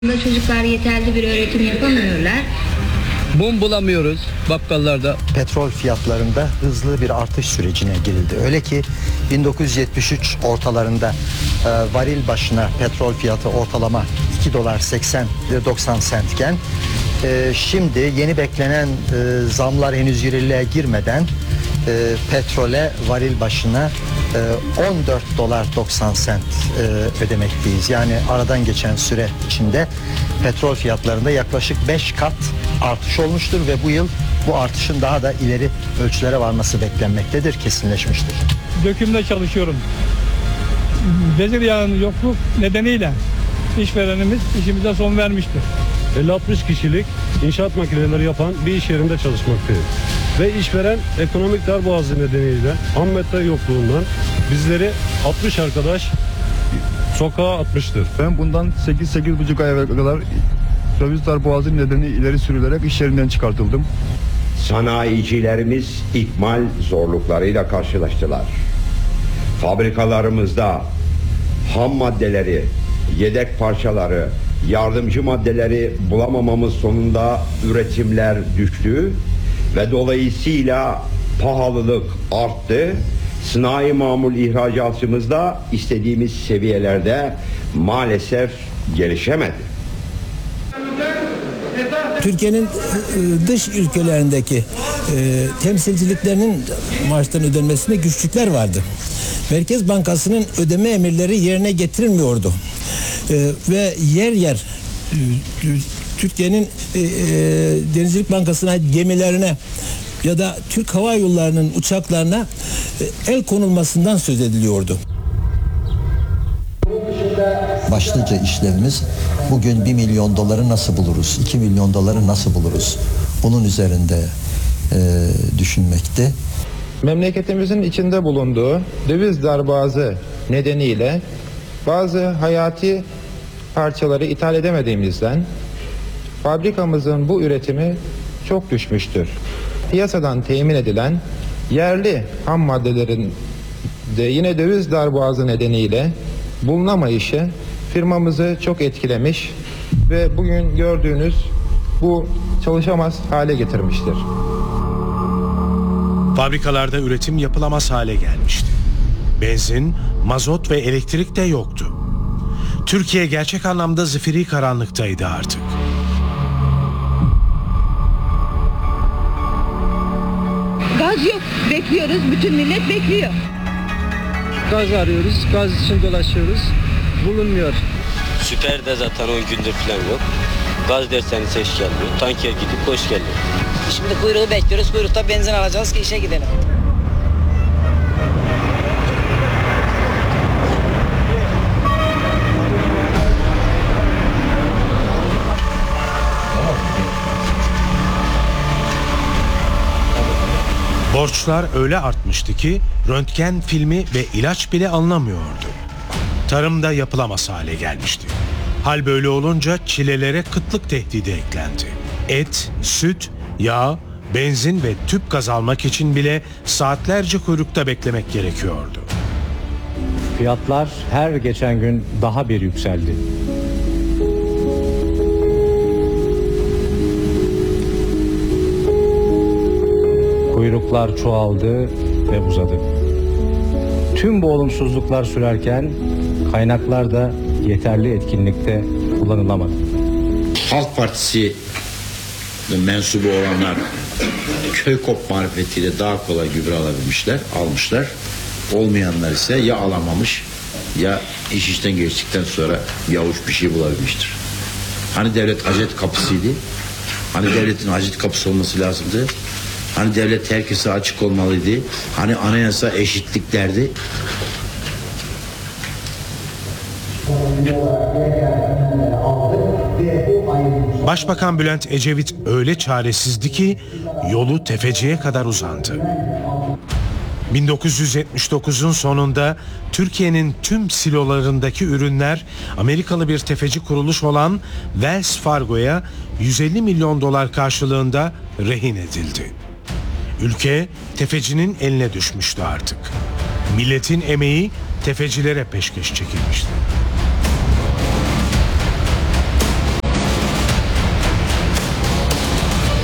Çocuklar yeterli bir öğretim yapamıyorlar. Mum bulamıyoruz bakkallarda. Petrol fiyatlarında hızlı bir artış sürecine girildi. Öyle ki 1973 ortalarında varil başına petrol fiyatı ortalama $2.80-90 centken şimdi yeni beklenen zamlar henüz yürürlüğe girmeden petrole varil başına $14.90 ödemekteyiz. Yani aradan geçen süre içinde petrol fiyatlarında yaklaşık 5 kat artış olmuştur ve bu yıl bu artışın daha da ileri ölçülere varması beklenmektedir, kesinleşmiştir. Dökümde çalışıyorum. Vezir yağının yokluk nedeniyle işverenimiz işimize son vermiştir. 50-60 kişilik inşaat makineleri yapan bir iş yerinde çalışmaktayım. Ve işveren ekonomik darboğazı nedeniyle ham madde yokluğundan bizleri 60 arkadaş sokağa atmıştır. Ben bundan 8-8,5 ay evvel kadar döviz darboğazı nedeni ileri sürülerek iş yerinden çıkartıldım. Sanayicilerimiz ikmal zorluklarıyla karşılaştılar. Fabrikalarımızda ham maddeleri, yedek parçaları, yardımcı maddeleri bulamamamız sonunda üretimler düştü ve dolayısıyla pahalılık arttı. Sanayi mamul ihracatımız da istediğimiz seviyelerde maalesef gelişemedi. Türkiye'nin dış ülkelerindeki temsilciliklerinin maaştan ödenmesinde güçlükler vardı. Merkez Bankası'nın ödeme emirleri yerine getirilmiyordu. Ve yer yer Türkiye'nin Denizcilik Bankası'na gemilerine ya da Türk Hava Yolları'nın uçaklarına el konulmasından söz ediliyordu. Başlıca işlevimiz bugün $1 milyon nasıl buluruz, $2 milyon nasıl buluruz? Bunun üzerinde düşünmekte. Memleketimizin içinde bulunduğu döviz darboğazı nedeniyle bazı hayati parçaları ithal edemediğimizden fabrikamızın bu üretimi çok düşmüştür. Piyasadan temin edilen yerli ham maddelerin de yine döviz darboğazı nedeniyle bulunamayışı firmamızı çok etkilemiş ve bugün gördüğünüz bu çalışamaz hale getirmiştir. Fabrikalarda üretim yapılamaz hale gelmişti. Benzin, mazot ve elektrik de yoktu. Türkiye gerçek anlamda zifiri karanlıktaydı artık. Gaz yok, bekliyoruz. Bütün millet bekliyor. Gaz arıyoruz, gaz için dolaşıyoruz. Bulunmuyor. Süper de zaten 10 gündür falan yok. Gaz derseniz hiç gelmiyor. Tanker gidip hoş geliyor. Şimdi kuyruğu bekliyoruz. Kuyrukta benzin alacağız ki işe gidelim. Borçlar öyle artmıştı ki röntgen filmi ve ilaç bile alınamıyordu. Tarım da yapılamaz hale gelmişti. Hal böyle olunca çilelere kıtlık tehdidi eklendi. Et, süt, yağ, benzin ve tüp gaz almak için bile saatlerce kuyrukta beklemek gerekiyordu. Fiyatlar her geçen gün daha bir yükseldi. Kuyruklar çoğaldı ve uzadı. Tüm bu olumsuzluklar sürerken kaynaklar da yeterli etkinlikte kullanılamadı. Halk Partisi mensubu olanlar köy kop marifetiyle daha kolay gübre almışlar. Olmayanlar ise ya alamamış ya iş işten geçtikten sonra bir avuç bir şey bulabilmiştir. Hani devlet hacet kapısıydı? Hani devletin hacet kapısı olması lazımdı? Hani devlet herkese açık olmalıydı? Hani anayasa eşitlik derdi? Başbakan Bülent Ecevit öyle çaresizdi ki yolu tefeciye kadar uzandı. 1979'un sonunda Türkiye'nin tüm silolarındaki ürünler Amerikalı bir tefeci kuruluş olan Wells Fargo'ya $150 milyon karşılığında rehin edildi. Ülke tefecinin eline düşmüştü artık. Milletin emeği tefecilere peşkeş çekilmişti.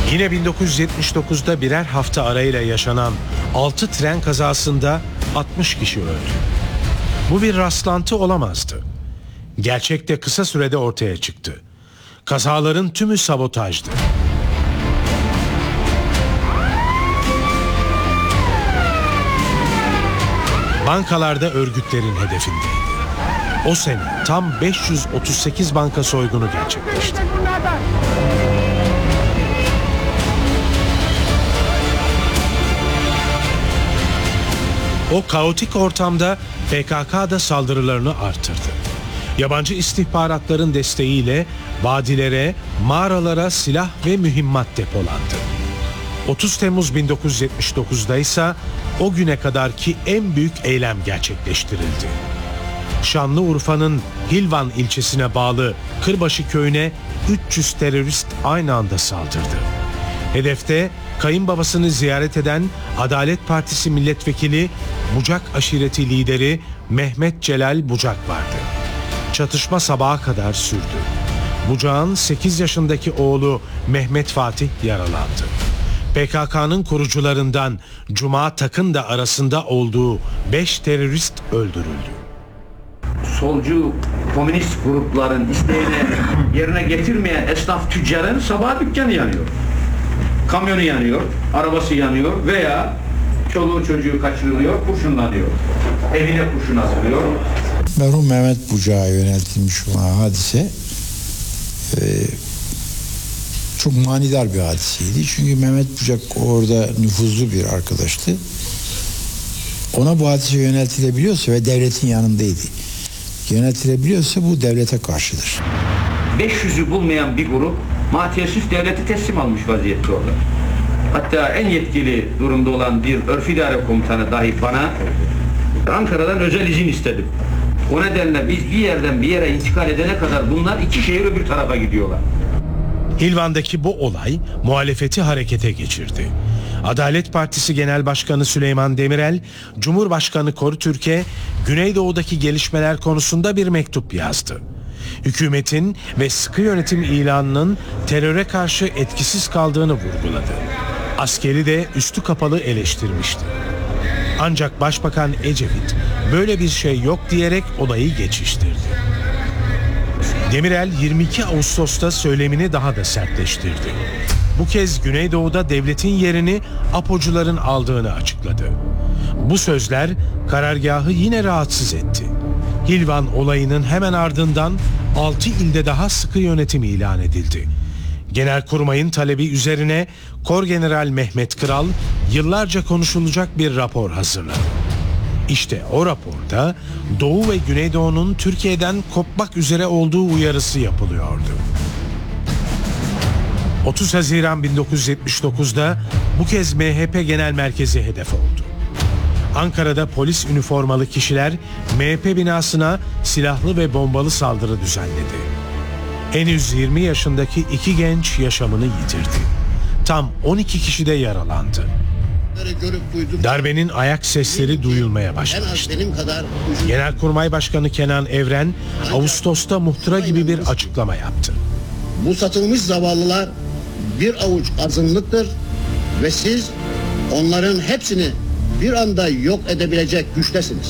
Yine 1979'da birer hafta arayla yaşanan 6 tren kazasında 60 kişi öldü. Bu bir rastlantı olamazdı. Gerçek de kısa sürede ortaya çıktı. Kazaların tümü sabotajdı. Bankalarda örgütlerin hedefindeydi. O sene tam 538 banka soygunu gerçekleşti. O kaotik ortamda PKK da saldırılarını artırdı. Yabancı istihbaratların desteğiyle vadilere, mağaralara silah ve mühimmat depolandı. 30 Temmuz 1979'da ise o güne kadarki en büyük eylem gerçekleştirildi. Şanlıurfa'nın Hilvan ilçesine bağlı Kırbaşı köyüne 300 terörist aynı anda saldırdı. Hedefte kayınbabasını ziyaret eden Adalet Partisi milletvekili Bucak aşireti lideri Mehmet Celal Bucak vardı. Çatışma sabaha kadar sürdü. Bucak'ın 8 yaşındaki oğlu Mehmet Fatih yaralandı. PKK'nın kurucularından Cuma Takın da arasında olduğu 5 terörist öldürüldü. Solcu komünist grupların isteğini yerine getirmeyen esnaf tüccarın sabah dükkanı yanıyor. Kamyonu yanıyor, arabası yanıyor veya çoluğu çocuğu kaçırılıyor, kurşunlanıyor. Evine kurşun asılıyor. Merhum Mehmet Bucak'a yöneltilmiş olan hadise çok manidar bir hadiseydi. Çünkü Mehmet Bucak orada nüfuzlu bir arkadaştı. Ona bu hadise yöneltilebiliyorsa ve devletin yanındaydı. Yöneltilebiliyorsa bu devlete karşıdır. 500'ü bulmayan bir grup matiyesiz devleti teslim almış vaziyette orada. Hatta en yetkili durumda olan bir örf idare komutanı dahi bana Ankara'dan özel izin istedim. O nedenle biz bir yerden bir yere intikal edene kadar bunlar iki şehir öbür tarafa gidiyorlar. Hilvan'daki bu olay muhalefeti harekete geçirdi. Adalet Partisi Genel Başkanı Süleyman Demirel, Cumhurbaşkanı Korutürk'e Güneydoğu'daki gelişmeler konusunda bir mektup yazdı. Hükümetin ve sıkı yönetim ilanının teröre karşı etkisiz kaldığını vurguladı. Askeri de üstü kapalı eleştirmişti. Ancak Başbakan Ecevit böyle bir şey yok diyerek olayı geçiştirdi. Demirel 22 Ağustos'ta söylemini daha da sertleştirdi. Bu kez Güneydoğu'da devletin yerini APO'cuların aldığını açıkladı. Bu sözler karargahı yine rahatsız etti. Hilvan olayının hemen ardından 6 ilde daha sıkı yönetim ilan edildi. Genelkurmay'ın talebi üzerine Korgeneral Mehmet Kral yıllarca konuşulacak bir rapor hazırladı. İşte o raporda Doğu ve Güneydoğu'nun Türkiye'den kopmak üzere olduğu uyarısı yapılıyordu. 30 Haziran 1979'da bu kez MHP Genel Merkezi hedef oldu. Ankara'da polis üniformalı kişiler MHP binasına silahlı ve bombalı saldırı düzenledi. Henüz 20 yaşındaki 2 genç yaşamını yitirdi. Tam 12 kişi de yaralandı. Darbenin ayak sesleri duyulmaya başlamıştı. Genelkurmay Başkanı Kenan Evren Ağustos'ta muhtıra gibi bir açıklama yaptı. Bu satılmış zavallılar bir avuç azınlıktır ve siz onların hepsini bir anda yok edebilecek güçtesiniz.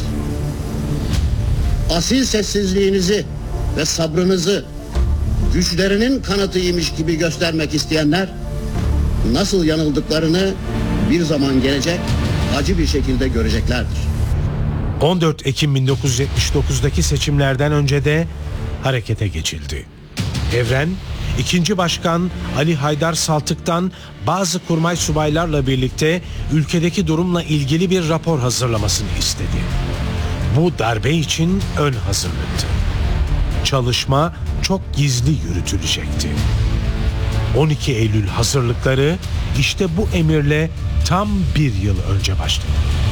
Asil sessizliğinizi ve sabrınızı güçlerinin kanıtıymış gibi göstermek isteyenler nasıl yanıldıklarını bir zaman gelecek acı bir şekilde göreceklerdir. 14 Ekim 1979'daki seçimlerden önce de harekete geçildi. Evren, 2. Başkan Ali Haydar Saltık'tan bazı kurmay subaylarla birlikte ülkedeki durumla ilgili bir rapor hazırlamasını istedi. Bu darbe için ön hazırlıktı. Çalışma çok gizli yürütülecekti. 12 Eylül hazırlıkları işte bu emirle tam bir yıl önce başladı.